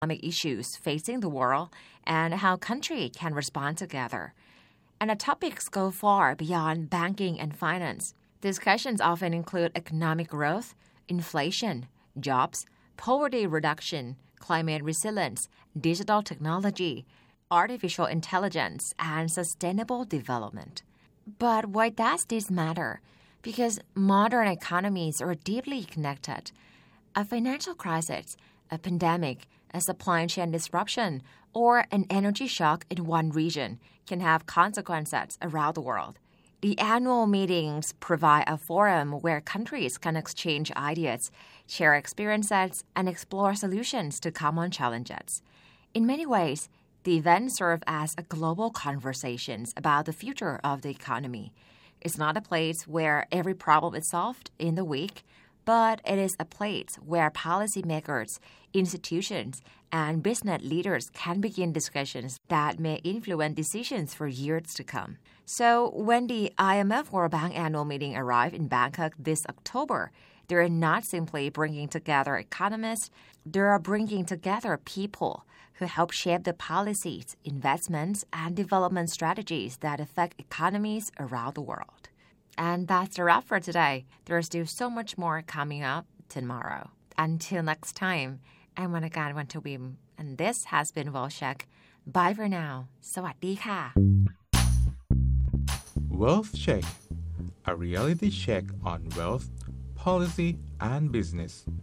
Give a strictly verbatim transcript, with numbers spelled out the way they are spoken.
economic issues facing the world and how countries can respond together. And the topics go far beyond banking and finance. Discussions often include economic growth, inflation, jobs, poverty reduction, climate resilience, digital technology, artificial intelligence, and sustainable development. But why does this matter? Because modern economies are deeply connected. A financial crisis, a pandemic, a supply chain disruption, or an energy shock in one region can have consequences around the world. The annual meetings provide a forum where countries can exchange ideas, share experiences, and explore solutions to common challenges. In many ways, the events serve as a global conversations about the future of the economy. It's not a place where every problem is solved in the week, but it is a place where policymakers, institutions, and business leaders can begin discussions that may influence decisions for years to come. So when the I M F World Bank annual meeting arrived in Bangkok this October, they are not simply bringing together economists, they are bringing together people who help shape the policies, investments, and development strategies that affect economies around the world. And that's a wrap for today. There's still so much more coming up tomorrow. Until next time, I'm Wanagan Wantawim, and this has been Wealth Check. Bye for now. สวัสดีค่ะ Wealth Check, a reality check on wealth, policy, and business.